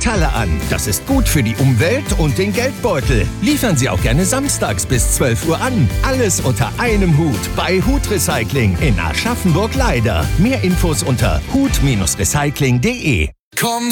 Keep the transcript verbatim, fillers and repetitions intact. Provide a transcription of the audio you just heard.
Metalle an. Das ist gut für die Umwelt und den Geldbeutel. Liefern Sie auch gerne samstags bis zwölf Uhr an. Alles unter einem Hut bei Hut Recycling in Aschaffenburg-Leider. Mehr Infos unter hut Bindestrich recycling punkt de. Komm